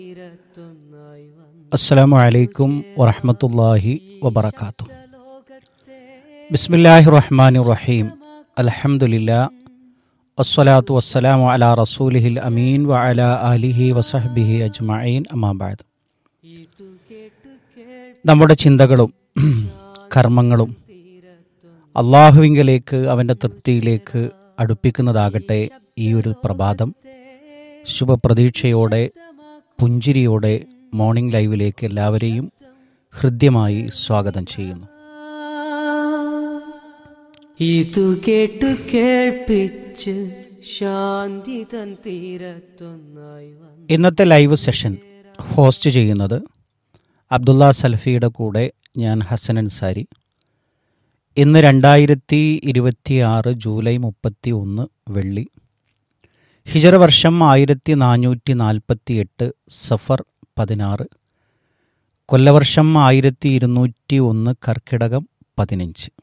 അസ്സലാമു അലൈക്കും വറഹ്മത്തുള്ളാഹി വബറകാതുഹു. ബിസ്മില്ലാഹിർ റഹ്മാനിർ റഹീം. അൽഹംദുലില്ലാ വസ്സലാത്തു വസ്സലാമു അലാ റസൂലിഹിൽ അമീൻ വഅലാ ആലിഹി വസഹ്ബിഹി അജ്മഈൻ. അമ്മാ ബഅദ്. നമ്മുടെ ചിന്തകളും കർമ്മങ്ങളും അള്ളാഹുവിങ്കലേക്ക്, അവൻ്റെ തൃപ്തിയിലേക്ക് അടുപ്പിക്കുന്നതാകട്ടെ ഈ ഒരു പ്രഭാതം. ശുഭപ്രതീക്ഷയോടെ, പുഞ്ചിരിയോടെ മോർണിംഗ് ലൈവിലേക്ക് എല്ലാവരെയും ഹൃദ്യമായി സ്വാഗതം ചെയ്യുന്നു. ഇതു കേട്ടു കേൾപ്പിച്ച് ശാന്തി തൻ തീരത്തൊന്നായി. ഇന്നത്തെ ലൈവ് സെഷൻ ഹോസ്റ്റ് ചെയ്യുന്നത് അബ്ദുള്ള സൽഫിയുടെ കൂടെ ഞാൻ ഹസൻ അൻസാരി. ഇന്ന് 2026 ജൂലൈ 31 വെള്ളി. ഹിജറ വർഷം 1448 സഫർ 16, കൊല്ലവർഷം 1201 കർക്കിടകം 15.